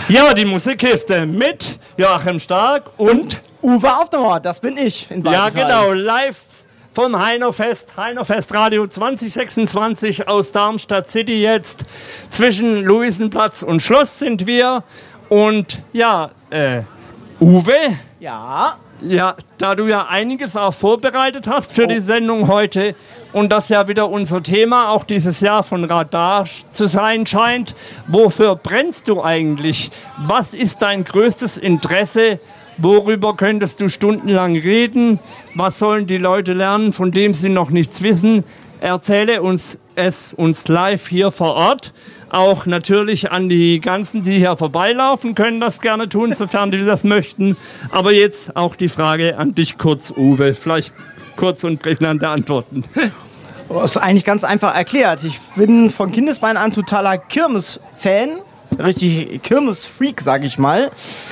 Ja, die Musikkiste mit Joachim Stark und Uwe Aufdermoor, das bin ich in Waldental. Ja, genau, live vom Heinerfest Radio 2026 aus Darmstadt City jetzt. Zwischen Luisenplatz und Schloss sind wir. Und ja, Uwe? Ja? Ja, da du ja einiges auch vorbereitet hast für die Sendung heute und das ja wieder unser Thema auch dieses Jahr von Radar zu sein scheint, wofür brennst du eigentlich? Was ist dein größtes Interesse? Worüber könntest du stundenlang reden? Was sollen die Leute lernen, von dem sie noch nichts wissen? Erzähle uns live hier vor Ort. Auch natürlich an die ganzen, die hier vorbeilaufen, können das gerne tun, sofern die das möchten. Aber jetzt auch die Frage an dich kurz, Uwe. Vielleicht kurz und prägnante Antworten. Das ist eigentlich ganz einfach erklärt. Ich bin von Kindesbeinen ein totaler Kirmes-Fan. Richtig Kirmes-Freak, sag ich mal.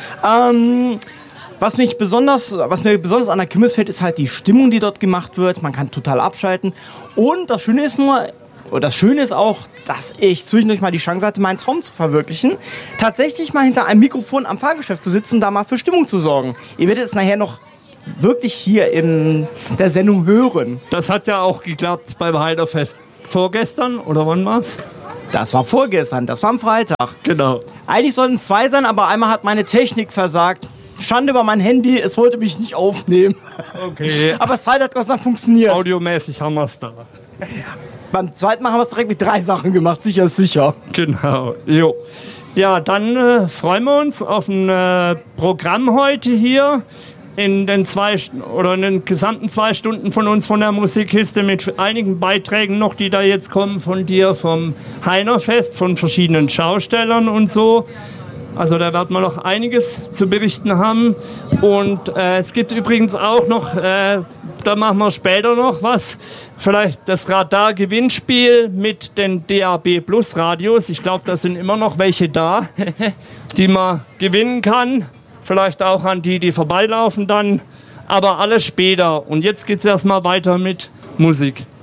Was mir besonders an der Kirmes gefällt, ist halt die Stimmung, die dort gemacht wird. Man kann total abschalten. Und das Schöne ist auch, dass ich zwischendurch mal die Chance hatte, meinen Traum zu verwirklichen. Tatsächlich mal hinter einem Mikrofon am Fahrgeschäft zu sitzen und da mal für Stimmung zu sorgen. Ihr werdet es nachher noch wirklich hier in der Sendung hören. Das hat ja auch geklappt beim Heinerfest. Vorgestern oder wann war's? Das war vorgestern, das war am Freitag. Genau. Eigentlich sollten es 2 sein, aber einmal hat meine Technik versagt. Schande über mein Handy, es wollte mich nicht aufnehmen. Okay. Aber das zweite hat Gott sei Dank funktioniert. Audiomäßig haben wir es da. Beim zweiten Mal haben wir es direkt mit 3 Sachen gemacht, sicher ist sicher. Genau, jo. Ja, dann freuen wir uns auf ein Programm heute hier in den gesamten 2 Stunden von uns von der Musikkiste mit einigen Beiträgen noch, die da jetzt kommen von dir vom Heinerfest, von verschiedenen Schaustellern und so. Also da werden wir noch einiges zu berichten haben. Und es gibt übrigens auch noch, da machen wir später noch was, vielleicht das Radar-Gewinnspiel mit den DAB Plus Radios. Ich glaube, da sind immer noch welche da, die man gewinnen kann. Vielleicht auch an die vorbeilaufen dann. Aber alles später. Und jetzt geht es erstmal weiter mit Musik.